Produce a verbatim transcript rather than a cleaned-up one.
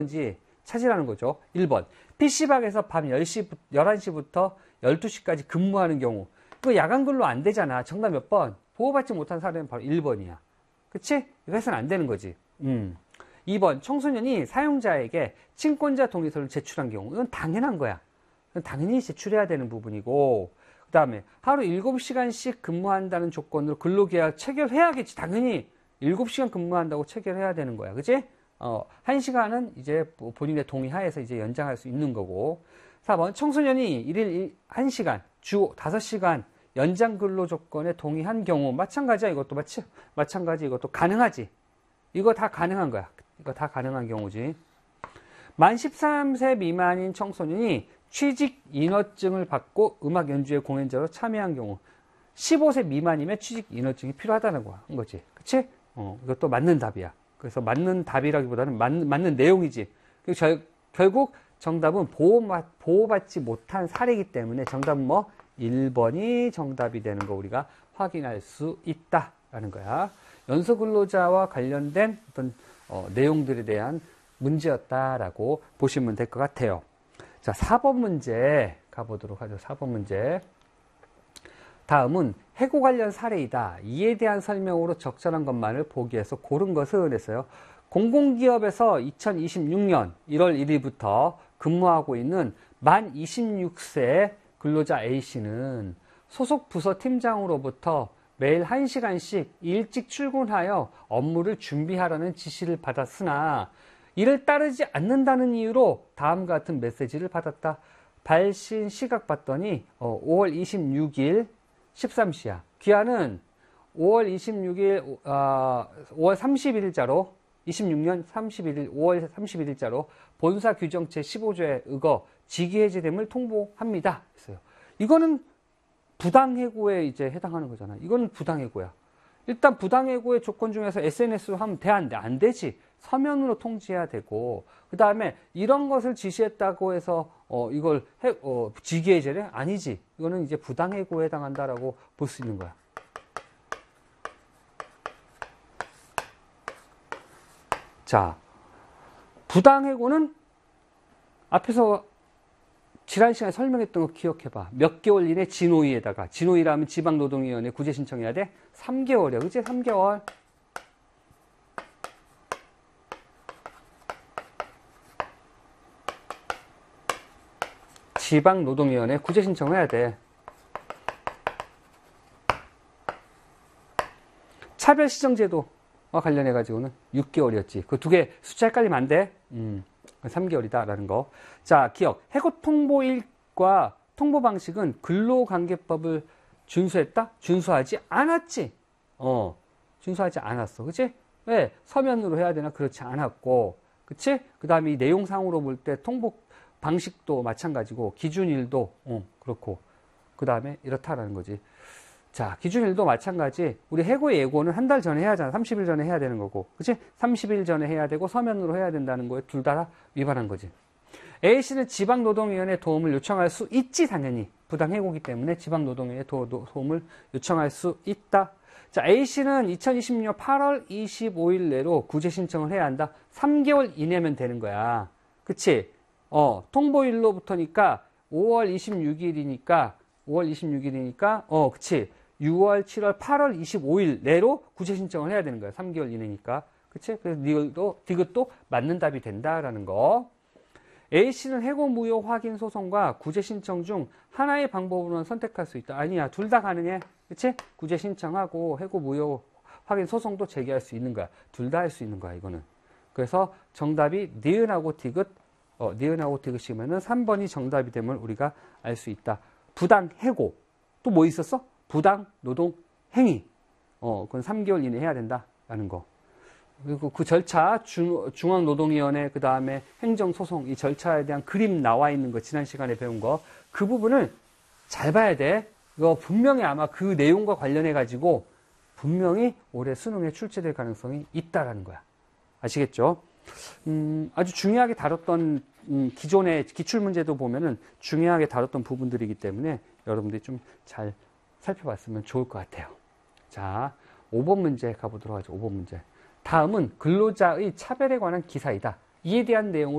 지 찾으라는 거죠. 일 번. 피씨방에서 밤 열 시, 열한 시부터 열두 시까지 근무하는 경우. 그거 야간 근로 안 되잖아. 정답 몇 번? 보호받지 못한 사례는 바로 일 번이야. 그치? 이거 해서는 안 되는 거지. 음. 이 번. 청소년이 사용자에게 친권자 동의서를 제출한 경우. 이건 당연한 거야. 이건 당연히 제출해야 되는 부분이고, 그 다음에 하루 일곱 시간씩 근무한다는 조건으로 근로계약 체결해야겠지. 당연히 일곱 시간 근무한다고 체결해야 되는 거야. 그치? 어, 한 시간은 이제 본인의 동의하에서 이제 연장할 수 있는 거고. 사 번. 청소년이 일일 한 시간, 주 다섯 시간 연장 근로 조건에 동의한 경우. 마찬가지야. 이것도 마치, 마찬가지. 이것도 가능하지. 이거 다 가능한 거야. 이거 다 가능한 경우지. 만 십삼 세 미만인 청소년이 취직 인허증을 받고 음악 연주회 공연자로 참여한 경우. 십오 세 미만이면 취직 인허증이 필요하다는 거야. 한 거지. 그치? 어, 이것도 맞는 답이야. 그래서 맞는 답이라기보다는 맞는, 맞는 내용이지. 절, 결국 정답은 보호, 보호받지 못한 사례이기 때문에 정답은 뭐? 일 번이 정답이 되는 거 우리가 확인할 수 있다라는 거야. 연소근로자와 관련된 어떤 어, 내용들에 대한 문제였다라고 보시면 될 것 같아요. 자, 사 번 문제 가보도록 하죠. 사 번 문제. 다음은 해고 관련 사례이다. 이에 대한 설명으로 적절한 것만을 보기 위해서 고른 것은 했어요. 공공기업에서 이천이십육 년 일월 일일부터 근무하고 있는 만 이십육 세 근로자 A씨는 소속 부서 팀장으로부터 매일 한 시간씩 일찍 출근하여 업무를 준비하라는 지시를 받았으나 이를 따르지 않는다는 이유로 다음과 같은 메시지를 받았다. 발신 시각 봤더니 오월 이십육일 십삼 시야. 기한은 오월 이십육일, 어, 오월 삼십일일자로, 이십육 년 삼십일일, 오월 삼십일일자로 본사 규정 제십오 조에 의거 직위해제됨을 통보합니다. 했어요. 이거는 부당해고에 이제 해당하는 거잖아. 이건 부당해고야. 일단 부당해고의 조건 중에서 에스엔에스로 하면 돼, 안 돼? 안 되지. 서면으로 통지해야 되고, 그 다음에 이런 것을 지시했다고 해서, 어, 이걸 해, 어, 직위해제래? 아니지. 이거는 이제 부당해고에 해당한다라고 볼 수 있는 거야. 자, 부당해고는 앞에서 지난 시간에 설명했던 거 기억해봐. 몇 개월 이내 진호위에다가, 진호위라면 지방노동위원회 구제 신청해야 돼? 삼 개월이야. 그치? 삼 개월. 지방노동위원회 구제 신청을 해야 돼. 차별시정제도와 관련해가지고는 육 개월이었지. 그 두 개 숫자 헷갈리면 안 돼. 음, 삼 개월이다라는 거. 자, 기억. 해고 통보일과 통보 방식은 근로관계법을 준수했다? 준수하지 않았지. 어, 준수하지 않았어. 그치? 왜? 서면으로 해야 되나? 그렇지 않았고. 그치? 그 다음에 이 내용상으로 볼 때 통보 방식도 마찬가지고, 기준일도, 어, 그렇고. 그 다음에 이렇다라는 거지. 자, 기준일도 마찬가지. 우리 해고 예고는 한 달 전에 해야 하잖아. 삼십 일 전에 해야 되는 거고. 그치? 삼십 일 전에 해야 되고, 서면으로 해야 된다는 거에 둘 다 위반한 거지. A씨는 지방노동위원회에 도움을 요청할 수 있지, 당연히. 부당해고기 때문에 지방노동위원회에 도, 도, 도움을 요청할 수 있다. 자, A씨는 이천이십육 년 팔월 이십오일 내로 구제 신청을 해야 한다. 삼 개월 이내면 되는 거야. 그치? 어, 통보일로부터니까 오월 이십육일이니까, 오월 이십육일이니까, 어, 그치. 유월, 칠월, 팔월 이십오일 내로 구제 신청을 해야 되는 거야. 삼 개월 이내니까. 그치? 그래서 이것도, 이것도 맞는 답이 된다라는 거. A씨는 해고 무효 확인 소송과 구제 신청 중 하나의 방법으로는 선택할 수 있다. 아니야. 둘 다 가능해. 그치? 구제 신청하고 해고 무효 확인 소송도 제기할 수 있는 거야. 둘 다 할 수 있는 거야, 이거는. 그래서 정답이 니은하고 디귿, 어, 니은하고 디귿이면은 삼 번이 정답이 됨을 우리가 알 수 있다. 부당해고. 또 뭐 있었어? 부당노동행위. 어, 그건 삼 개월 이내 해야 된다라는 거. 그리고 그 절차, 중, 중앙노동위원회, 그 다음에 행정소송, 이 절차에 대한 그림 나와 있는 거, 지난 시간에 배운 거. 그 부분을 잘 봐야 돼. 이거 분명히 아마 그 내용과 관련해가지고 분명히 올해 수능에 출제될 가능성이 있다라는 거야. 아시겠죠? 음, 아주 중요하게 다뤘던, 음, 기존의 기출문제도 보면은 중요하게 다뤘던 부분들이기 때문에 여러분들이 좀 잘 살펴봤으면 좋을 것 같아요. 자, 오 번 문제 가보도록 하죠. 오 번 문제. 다음은 근로자의 차별에 관한 기사이다. 이에 대한 내용을